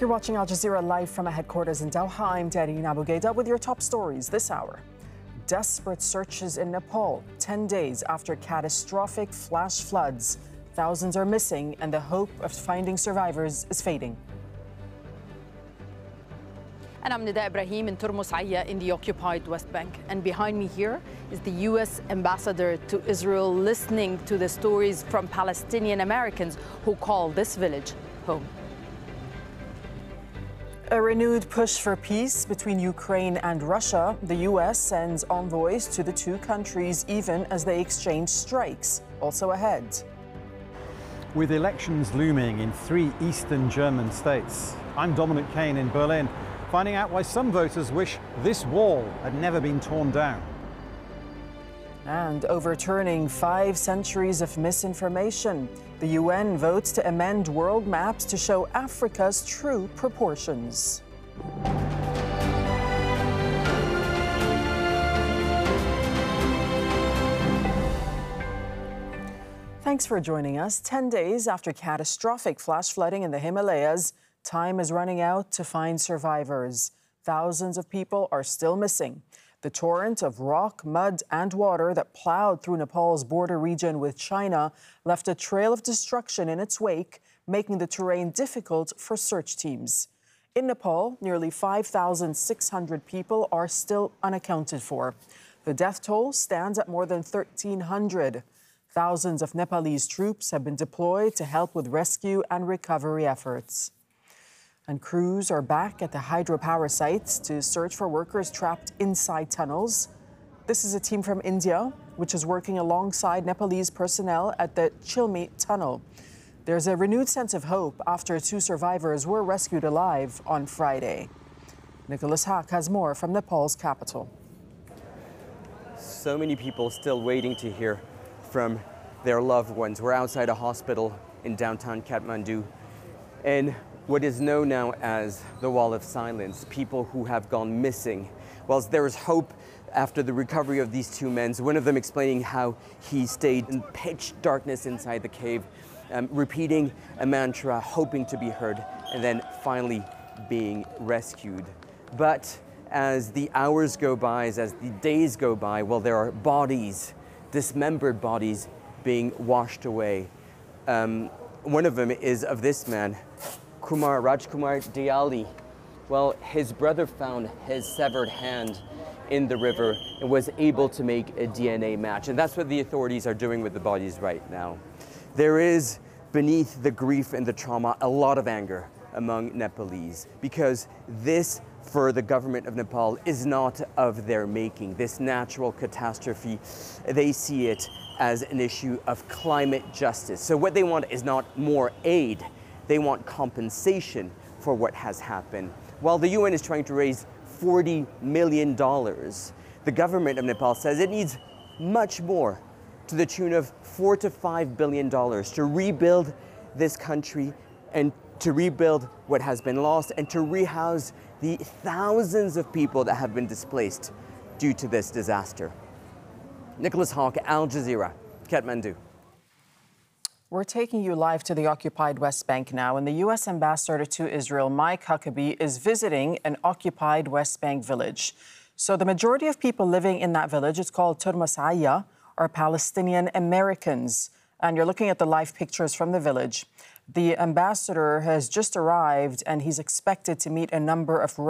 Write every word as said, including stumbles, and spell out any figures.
You're watching Al Jazeera live from our headquarters in Doha. I'm Darine Abu Gaida with your top stories this hour. Desperate searches in Nepal, ten days after catastrophic flash floods. Thousands are missing and the hope of finding survivors is fading. And I'm Nida Ibrahim in Turmus Aya in the occupied West Bank. And behind me here is the U S ambassador to Israel listening to the stories from Palestinian Americans who call this village home. A renewed push for peace between Ukraine and Russia. The U S sends envoys to the two countries even as they exchange strikes. Also ahead. With elections looming in three eastern German states, I'm Dominic Kane in Berlin, finding out why some voters wish this wall had never been torn down. And overturning five centuries of misinformation. The U N votes to amend world maps to show Africa's true proportions. Thanks for joining us. Ten days after catastrophic flash flooding in the Himalayas, time is running out to find survivors. Thousands of people are still missing. The torrent of rock, mud, and water that plowed through Nepal's border region with China left a trail of destruction in its wake, making the terrain difficult for search teams. In Nepal, nearly five thousand six hundred people are still unaccounted for. The death toll stands at more than thirteen hundred. Thousands of Nepalese troops have been deployed to help with rescue and recovery efforts. And crews are back at the hydropower sites to search for workers trapped inside tunnels. This is a team from India, which is working alongside Nepalese personnel at the Chilmi tunnel. There's a renewed sense of hope after two survivors were rescued alive on Friday. Nicholas Hack has more from Nepal's capital. So many people still waiting to hear from their loved ones. We're outside a hospital in downtown Kathmandu, and what is known now as the Wall of Silence, people who have gone missing. Whilst there is hope after the recovery of these two men, one of them explaining how he stayed in pitch darkness inside the cave, um, repeating a mantra, hoping to be heard, and then finally being rescued. But as the hours go by, as the days go by, well, there are bodies, dismembered bodies being washed away. Um, one of them is of this man, Kumar Rajkumar Diali. Well, his brother found his severed hand in the river and was able to make a D N A match. And that's what the authorities are doing with the bodies right now. There is, beneath the grief and the trauma, a lot of anger among Nepalese, because this, for the government of Nepal, is not of their making. This natural catastrophe, they see it as an issue of climate justice. So what they want is not more aid. They want compensation for what has happened. While the U N is trying to raise forty million dollars, the government of Nepal says it needs much more, to the tune of four to five billion dollars, to rebuild this country and to rebuild what has been lost and to rehouse the thousands of people that have been displaced due to this disaster. Nicholas Hawk, Al Jazeera, Kathmandu. We're taking you live to the occupied West Bank now, and the U S ambassador to Israel, Mike Huckabee, is visiting an occupied West Bank village. So the majority of people living in that village, it's called Turmus Aya, are Palestinian Americans. And you're looking at the live pictures from the village. The ambassador has just arrived, and he's expected to meet a number of